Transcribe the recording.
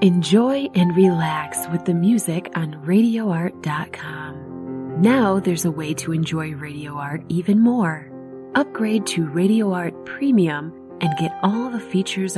Enjoy and relax with the music on RadioArt.com. Now there's a way to enjoy Radio Art even more. Upgrade to Radio Art Premium and get all the features